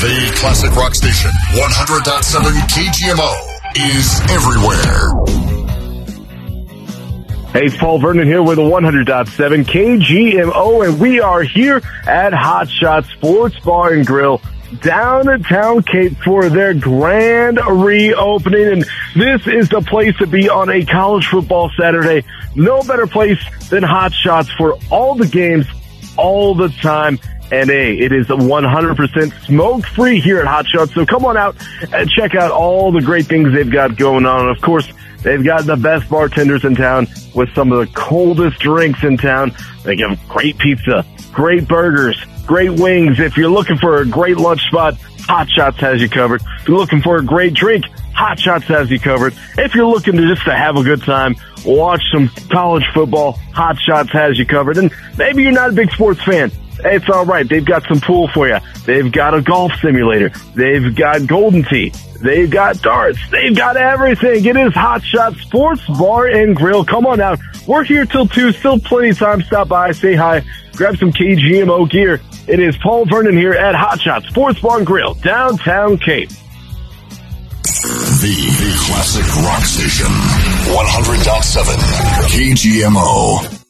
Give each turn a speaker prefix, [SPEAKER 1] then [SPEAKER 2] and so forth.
[SPEAKER 1] The classic rock station, 100.7 KGMO, is everywhere.
[SPEAKER 2] Hey, Paul Vernon here with a 100.7 KGMO, and we are here at Hot Shot Sports Bar and Grill, downtown Cape, for their grand reopening. And this is the place to be on a college football Saturday. No better place than Hot Shots for all the games, all the time. And hey, it is 100% smoke-free here at Hot Shots. So come on out and check out all the great things they've got going on. Of course, they've got the best bartenders in town with some of the coldest drinks in town. They give great pizza, great burgers, great wings. If you're looking for a great lunch spot, Hot Shots has you covered. If you're looking for a great drink, Hot Shots has you covered. If you're looking to just to have a good time, watch some college football, Hot Shots has you covered. And maybe you're not a big sports fan. It's all right. They've got some pool for you. They've got a golf simulator. They've got Golden Tee. They've got darts. They've got everything. It is Hot Shot Sports Bar and Grill. Come on out. We're here till 2. Still plenty of time. Stop by, say hi, grab some KGMO gear. It is Paul Vernon here at Hot Shot Sports Bar and Grill, downtown Cape.
[SPEAKER 1] The classic rock station, 100.7 KGMO.